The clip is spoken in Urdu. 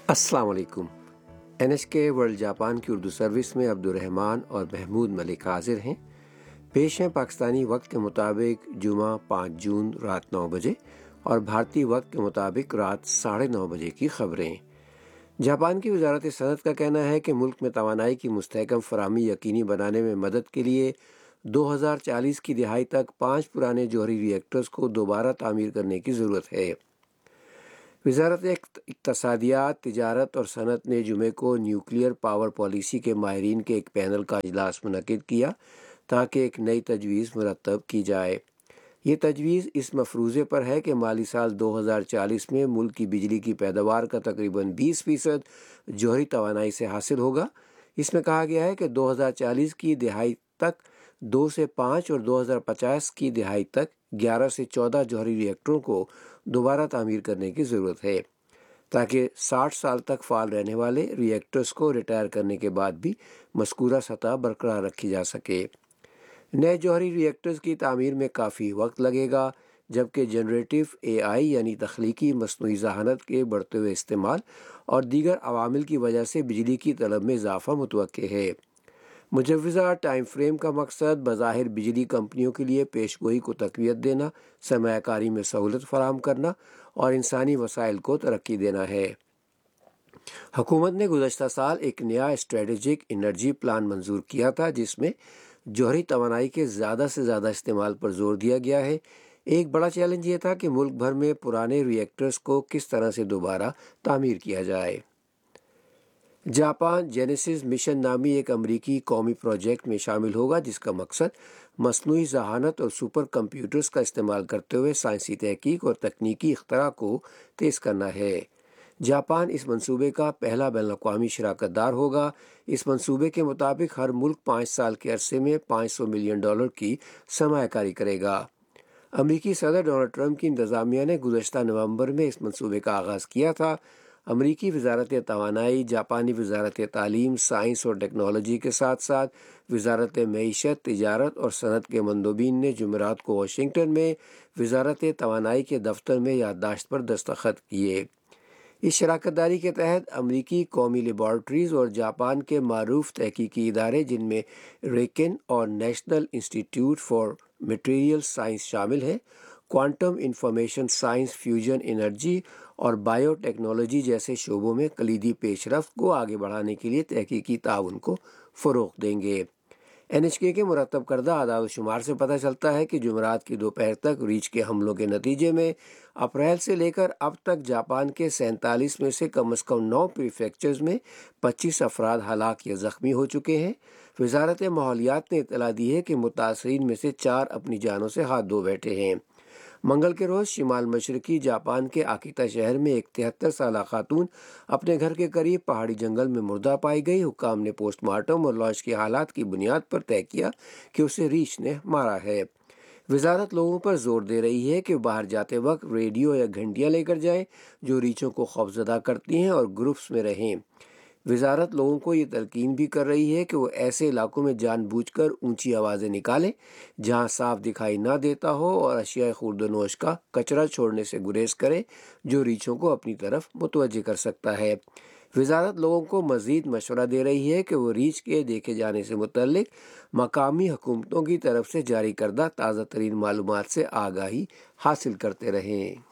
السلام علیکم۔ NHK ورلڈ جاپان کی اردو سروس میں عبدالرحمن اور محمود ملک حاضر ہیں۔ پیش ہیں پاکستانی وقت کے مطابق جمعہ 5 جون رات 9 بجے اور بھارتی وقت کے مطابق رات 9:30 بجے کی خبریں۔ جاپان کی وزارت صنعت کا کہنا ہے کہ ملک میں توانائی کی مستحکم فراہمی یقینی بنانے میں مدد کے لیے 2040 کی دہائی تک 5 پرانے جوہری ری ایکٹرز کو دوبارہ تعمیر کرنے کی ضرورت ہے۔ وزارت اقتصادیات، تجارت اور صنعت نے جمعے کو نیوکلیئر پاور پالیسی کے ماہرین کے ایک پینل کا اجلاس منعقد کیا تاکہ ایک نئی تجویز مرتب کی جائے۔ یہ تجویز اس مفروضے پر ہے کہ مالی سال 2040 میں ملک کی بجلی کی پیداوار کا تقریباً 20% جوہری توانائی سے حاصل ہوگا۔ اس میں کہا گیا ہے کہ 2040 کی دہائی تک 2 سے 5 اور 2050 کی دہائی تک 11 سے 14 جوہری ری ایکٹروں کو دوبارہ تعمیر کرنے کی ضرورت ہے تاکہ 60 سال تک فعال رہنے والے ری ایکٹرز کو ریٹائر کرنے کے بعد بھی مذکورہ سطح برقرار رکھی جا سکے۔ نئے جوہری ری ایکٹرز کی تعمیر میں کافی وقت لگے گا، جبکہ جنریٹو AI یعنی تخلیقی مصنوعی ذہانت کے بڑھتے ہوئے استعمال اور دیگر عوامل کی وجہ سے بجلی کی طلب میں اضافہ متوقع ہے۔ مجوزہ ٹائم فریم کا مقصد بظاہر بجلی کمپنیوں کے لیے پیش گوئی کو تقویت دینا، سرمایہ کاری میں سہولت فراہم کرنا اور انسانی وسائل کو ترقی دینا ہے۔ حکومت نے گزشتہ سال ایک نیا اسٹریٹجک انرجی پلان منظور کیا تھا جس میں جوہری توانائی کے زیادہ سے زیادہ استعمال پر زور دیا گیا ہے۔ ایک بڑا چیلنج یہ تھا کہ ملک بھر میں پرانے ری ایکٹرز کو کس طرح سے دوبارہ تعمیر کیا جائے۔ جاپان جینیسس مشن نامی ایک امریکی قومی پروجیکٹ میں شامل ہوگا جس کا مقصد مصنوعی ذہانت اور سپر کمپیوٹرز کا استعمال کرتے ہوئے سائنسی تحقیق اور تکنیکی اختراع کو تیز کرنا ہے۔ جاپان اس منصوبے کا پہلا بین الاقوامی شراکت دار ہوگا۔ اس منصوبے کے مطابق ہر ملک 5 سال کے عرصے میں $500 ملین کی سرمایہ کاری کرے گا۔ امریکی صدر ڈونلڈ ٹرمپ کی انتظامیہ نے گزشتہ نومبر میں اس منصوبے کا آغاز کیا تھا۔ امریکی وزارت توانائی، جاپانی وزارت تعلیم، سائنس اور ٹیکنالوجی کے ساتھ ساتھ وزارت معیشت، تجارت اور صنعت کے مندوبین نے جمعرات کو واشنگٹن میں وزارت توانائی کے دفتر میں یادداشت پر دستخط کیے۔ اس شراکت داری کے تحت امریکی قومی لیبارٹریز اور جاپان کے معروف تحقیقی ادارے جن میں ریکن اور نیشنل انسٹی ٹیوٹ فار میٹیریل سائنس شامل ہیں، quantum information science, fusion energy اور بائیو ٹیکنالوجی جیسے شعبوں میں کلیدی پیش رفت کو آگے بڑھانے کے لیے تحقیقی تعاون کو فروغ دیں گے۔ NHK کے مرتب کردہ اعداد و شمار سے پتہ چلتا ہے کہ جمعرات کی دوپہر تک ریچھ کے حملوں کے نتیجے میں اپریل سے لے کر اب تک جاپان کے 47 میں سے کم از کم 9 پریفیکچرز میں 25 افراد ہلاک یا زخمی ہو چکے ہیں۔ وزارت ماحولیات نے اطلاع دی ہے کہ متاثرین میں سے 4 اپنی جانوں سے ہاتھ دھو بیٹھے ہیں۔ منگل کے روز شمال مشرقی جاپان کے آکیتا شہر میں ایک 73 سالہ خاتون اپنے گھر کے قریب پہاڑی جنگل میں مردہ پائی گئی۔ حکام نے پوسٹ مارٹم اور لاش کے حالات کی بنیاد پر طے کیا کہ اسے ریچھ نے مارا ہے۔ وزارت لوگوں پر زور دے رہی ہے کہ باہر جاتے وقت ریڈیو یا گھنٹیاں لے کر جائیں جو ریچھوں کو خوفزدہ کرتی ہیں اور گروپس میں رہیں۔ وزارت لوگوں کو یہ تلقین بھی کر رہی ہے کہ وہ ایسے علاقوں میں جان بوجھ کر اونچی آوازیں نکالیں جہاں صاف دکھائی نہ دیتا ہو اور اشیاء خورد و نوش کا کچرا چھوڑنے سے گریز کریں جو ریچھوں کو اپنی طرف متوجہ کر سکتا ہے۔ وزارت لوگوں کو مزید مشورہ دے رہی ہے کہ وہ ریچھ کے دیکھے جانے سے متعلق مقامی حکومتوں کی طرف سے جاری کردہ تازہ ترین معلومات سے آگاہی حاصل کرتے رہیں۔